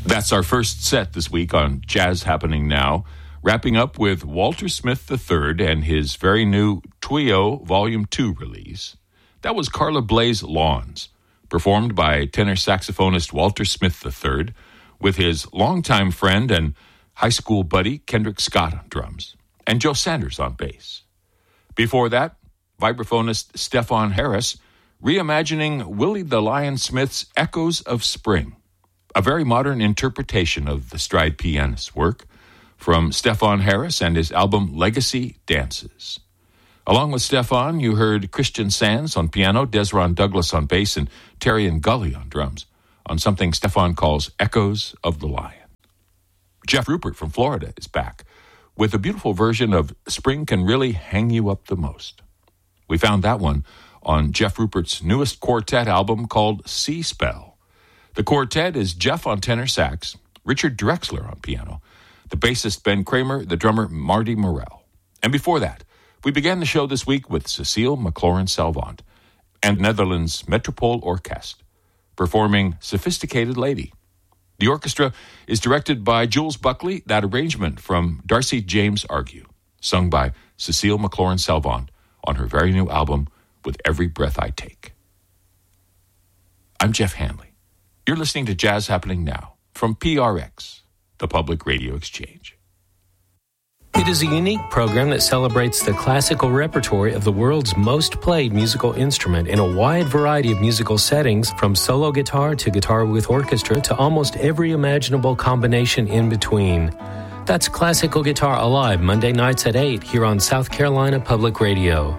That's our first set this week on Jazz Happening Now, wrapping up with Walter Smith III and his very new Trio Volume 2 release. That was Carla Bley's Lawns, performed by tenor saxophonist Walter Smith III with his longtime friend and high school buddy Kendrick Scott on drums, and Joe Sanders on bass. Before that, vibraphonist Stefan Harris reimagining Willie the Lion Smith's Echoes of Spring, a very modern interpretation of the stride pianist's work from Stefan Harris and his album Legacy Dances. Along with Stefan, you heard Christian Sands on piano, Desron Douglas on bass, and Terry and Gully on drums, on something Stefan calls Echoes of the Lion. Jeff Rupert from Florida is back with a beautiful version of Spring Can Really Hang You Up the Most. We found that one on Jeff Rupert's newest quartet album called Sea Spell. The quartet is Jeff on tenor sax, Richard Drexler on piano, the bassist Ben Kramer, the drummer Marty Morell. And before that, we began the show this week with Cecile McLaurin-Salvant and Netherlands Metropole Orkest, performing Sophisticated Lady. The orchestra is directed by Jules Buckley, that arrangement from Darcy James Argue, sung by Cecile McLaurin-Salvant on her very new album, With Every Breath I Take. I'm Jeff Hanley. You're listening to Jazz Happening Now from PRX, the Public Radio Exchange. It is a unique program that celebrates the classical repertoire of the world's most played musical instrument in a wide variety of musical settings, from solo guitar to guitar with orchestra to almost every imaginable combination in between. That's Classical Guitar Alive, Monday nights at 8 here on South Carolina Public Radio.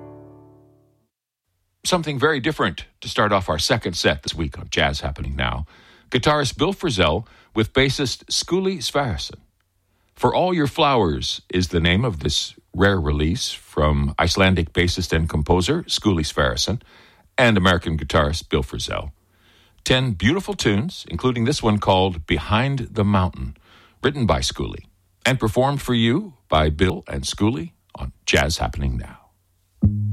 Something very different to start off our second set this week on Jazz Happening Now. Guitarist Bill Frisell with bassist Skuli Sverrisson. For All Your Flowers is the name of this rare release from Icelandic bassist and composer Skuli Sverrisson and American guitarist Bill Frisell. 10 beautiful tunes, including this one called Behind the Mountain, written by Skuli and performed for you by Bill and Skuli on Jazz Happening Now.